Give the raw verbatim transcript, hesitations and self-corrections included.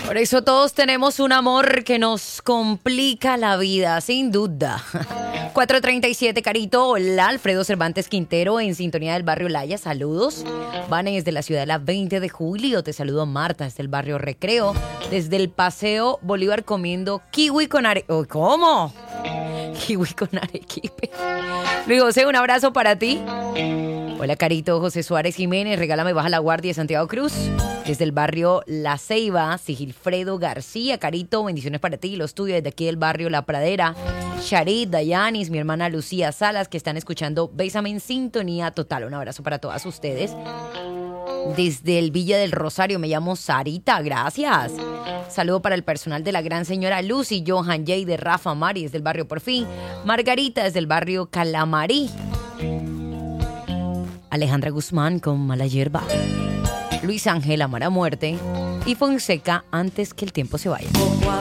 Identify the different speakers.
Speaker 1: Por eso todos tenemos un amor que nos complica la vida, sin duda. cuatro treinta y siete, Carito. Hola, Alfredo Cervantes Quintero en sintonía del barrio Laya. Saludos. Vane desde la ciudad de la veinte de julio. Te saludo, Marta, desde el barrio Recreo. Desde el Paseo Bolívar comiendo kiwi con arequipe. Oh, ¿cómo? Kiwi con arequipe. Luis José, un abrazo para ti. Hola, Carito. José Suárez Jiménez, regálame Baja la Guardia de Santiago Cruz. Desde el barrio La Ceiba, Sigilfredo García. Carito, bendiciones para ti y los tuyos desde aquí del barrio La Pradera. Charit, Dayanis, mi hermana Lucía Salas, que están escuchando Bésame en sintonía total. Un abrazo para todas ustedes. Desde el Villa del Rosario, me llamo Sarita, gracias. Saludo para el personal de la gran señora Lucy, Johan Jay de Rafa Mari, desde el barrio Por Fin. Margarita, desde el barrio Calamarí. Alejandra Guzmán con Mala Hierba. Luis Ángel, Amar a Muerte. Y Fonseca, Antes que el tiempo se vaya.